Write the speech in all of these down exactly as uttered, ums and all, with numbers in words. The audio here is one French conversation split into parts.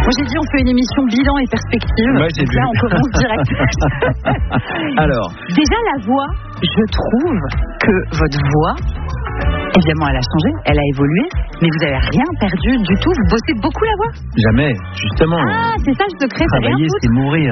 Moi j'ai dit on fait une émission bilan et perspective. Ouais, j'ai Donc vu. là on commence direct. Alors. Déjà la voix, je trouve que votre voix, évidemment elle a changé, elle a évolué, mais vous avez rien perdu du tout. Vous bossez beaucoup la voix. Jamais, justement. Ah, c'est ça le secret, c'est rien Travailler, foutre. c'est mourir.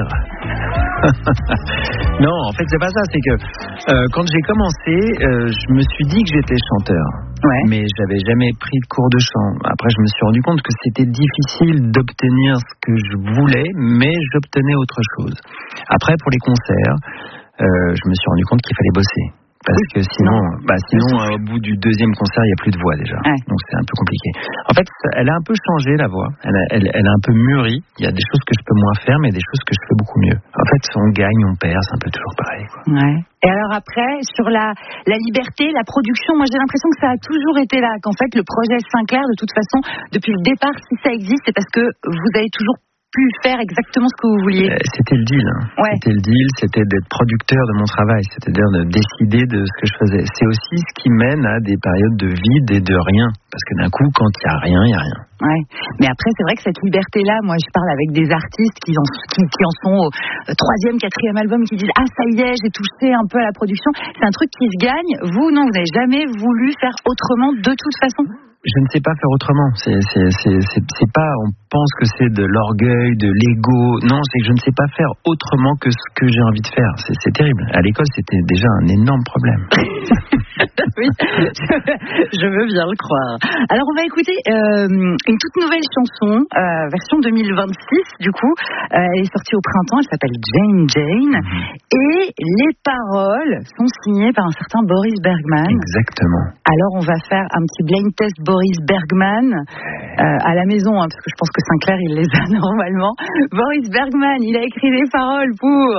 Non, en fait, c'est pas ça. C'est que euh, quand j'ai commencé, euh, je me suis dit que j'étais chanteur. Ouais. Mais j'avais jamais pris de cours de chant. Après, je me suis rendu compte que c'était difficile d'obtenir ce que je voulais, mais j'obtenais autre chose. Après, pour les concerts, euh, je me suis rendu compte qu'il fallait bosser. Parce que sinon, bah sinon euh, au bout du deuxième concert, il n'y a plus de voix déjà. Ouais. Donc c'est un peu compliqué. En fait, elle a un peu changé la voix. Elle a, elle, elle a un peu mûri. Il y a des choses que je peux moins faire, mais des choses que je fais beaucoup mieux. En fait, on gagne, on perd, c'est un peu toujours pareil, quoi. Ouais. Et alors après, sur la, la liberté, la production, moi j'ai l'impression que ça a toujours été là. Qu'en fait, le projet Sinclair, de toute façon, depuis le départ, si ça existe, c'est parce que vous avez toujours pu faire exactement ce que vous vouliez. C'était le deal. Hein. Ouais. C'était le deal, c'était d'être producteur de mon travail, c'est-à-dire de décider de ce que je faisais. C'est aussi ce qui mène à des périodes de vide et de rien. Parce que d'un coup, quand il n'y a rien, il n'y a rien. Ouais. Mais après, c'est vrai que cette liberté-là, moi je parle avec des artistes qui en, qui, qui en sont au troisième, quatrième album, qui disent « Ah, ça y est, j'ai touché un peu à la production ». C'est un truc qui se gagne. Vous, non, vous n'avez jamais voulu faire autrement de toute façon. Je ne sais pas faire autrement. C'est, c'est, c'est, c'est, c'est pas, on pense que c'est de l'orgueil, de l'ego. Non, c'est que je ne sais pas faire autrement que ce que j'ai envie de faire. C'est, c'est terrible. À l'école, c'était déjà un énorme problème. Oui, je veux bien le croire. Alors, on va écouter euh, une toute nouvelle chanson, euh, version deux mille vingt-six, du coup. Euh, elle est sortie au printemps, elle s'appelle Jane Jane. Mm-hmm. Et les paroles sont signées par un certain Boris Bergman. Exactement. Alors, on va faire un petit blind test Boris Bergman euh, à la maison, hein, parce que je pense que Sinclair, il les a normalement. Boris Bergman, il a écrit des paroles pour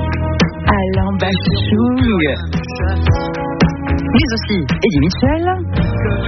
Alain Bachung, mais aussi Eddie Mitchell,